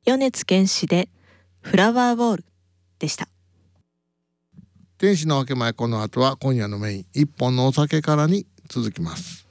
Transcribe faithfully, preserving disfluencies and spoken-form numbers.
米津玄師でフラワーウォールでした。 天使の分け前、この後は今夜のメイン一本のお酒からに続きます。